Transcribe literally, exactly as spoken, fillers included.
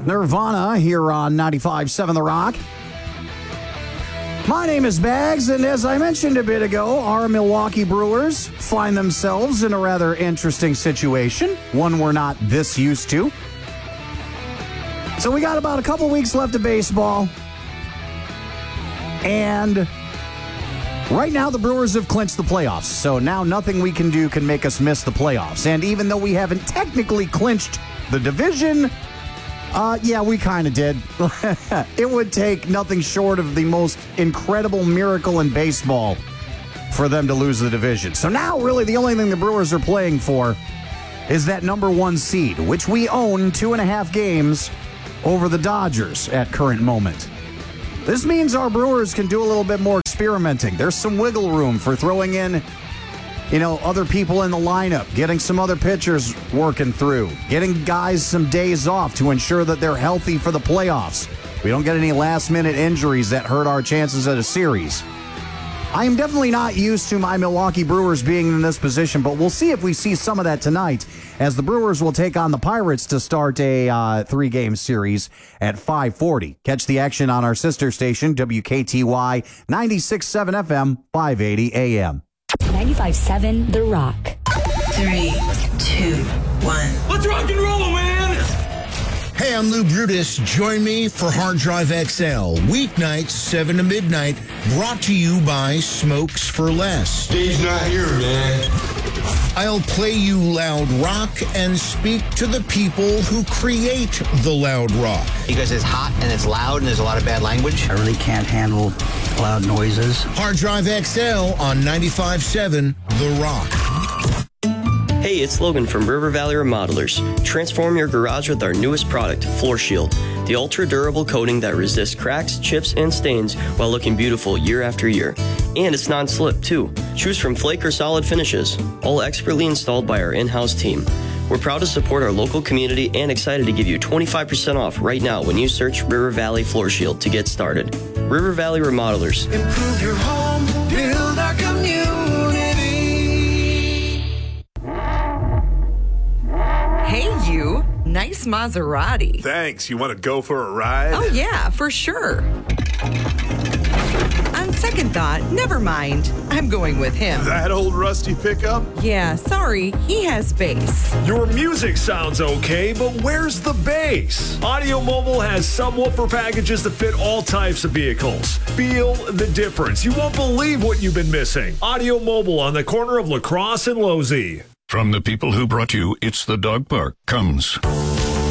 Nirvana here on ninety-five point seven The Rock. My name is Bags, and as I mentioned a bit ago, our Milwaukee Brewers find themselves in a rather interesting situation, one we're not this used to. So we got about a couple weeks left of baseball, and right now the Brewers have clinched the playoffs, so now nothing we can do can make us miss the playoffs. And even though we haven't technically clinched the division, Uh, yeah, we kind of did. It would take nothing short of the most incredible miracle in baseball for them to lose the division. So now, really, the only thing the Brewers are playing for is that number one seed, which we own two and a half games over the Dodgers at current moment. This means our Brewers can do a little bit more experimenting. There's some wiggle room for throwing in, you know, other people in the lineup, getting some other pitchers working through, getting guys some days off to ensure that they're healthy for the playoffs. We don't get any last-minute injuries that hurt our chances at a series. I am definitely not used to my Milwaukee Brewers being in this position, but we'll see if we see some of that tonight, as the Brewers will take on the Pirates to start a uh, three-game series at five forty. Catch the action on our sister station, W K T Y ninety-six point seven F M, five eighty A M. ninety-five point seven The Rock. Three, two, one. Let's rock and roll, man! Hey, I'm Lou Brutus. Join me for Hard Drive X L. Weeknights, seven to midnight. Brought to you by Smokes for Less. Dave's not here, man. I'll play you loud rock and speak to the people who create the loud rock. Because it's hot and it's loud and there's a lot of bad language. I really can't handle loud noises. Hard Drive X L on ninety-five point seven The Rock. Hey, it's Logan from River Valley Remodelers. Transform your garage with our newest product, Floor Shield. The ultra-durable coating that resists cracks, chips, and stains while looking beautiful year after year. And it's non-slip, too. Choose from flake or solid finishes, all expertly installed by our in-house team. We're proud to support our local community and excited to give you twenty-five percent off right now when you search River Valley Floor Shield to get started. River Valley Remodelers. Improve your home, build our community. Hey, you. Nice Maserati. Thanks. You want to go for a ride? Oh, yeah, for sure. On second thought, never mind. I'm going with him. That old rusty pickup? Yeah, sorry. He has bass. Your music sounds okay, but where's the bass? Audio Mobile has subwoofer packages that fit all types of vehicles. Feel the difference. You won't believe what you've been missing. Audio Mobile on the corner of La Crosse and Losey. From the people who brought you It's the Dog Park comes